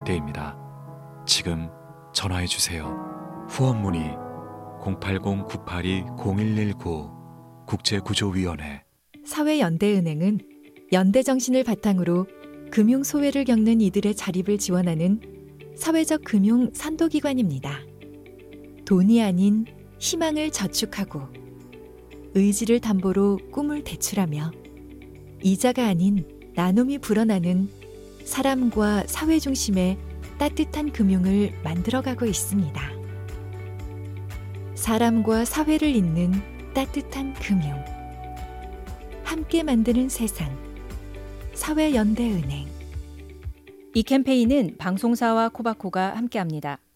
때입니다. 지금 전화해 주세요. 후원 문의 080-982-0119 국제구조위원회. 사회연대은행은 연대정신을 바탕으로 금융소외를 겪는 이들의 자립을 지원하는 사회적 금융 선도기관입니다. 돈이 아닌 희망을 저축하고 의지를 담보로 꿈을 대출하며 이자가 아닌 나눔이 불어나는 사람과 사회 중심의 따뜻한 금융을 만들어가고 있습니다. 사람과 사회를 잇는 따뜻한 금융. 함께 만드는 세상. 사회연대은행. 이 캠페인은 방송사와 코바코가 함께합니다.